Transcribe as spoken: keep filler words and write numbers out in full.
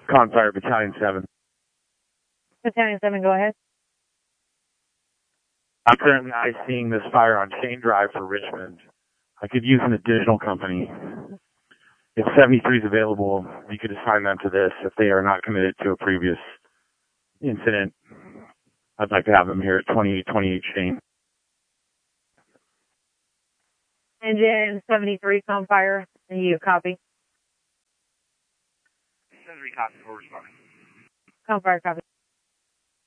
Confire Battalion seven. Battalion seven, go ahead. I'm currently seeing this fire on Shane Drive for Richmond. I could use an additional company. If seventy-three is available, you could assign them to this. If they are not committed to a previous incident, I'd like to have them here at twenty-eight twenty-eight Shane. Engine seventy-three, Confire, and you copy. seventy-three copy for responding. Confire, copy.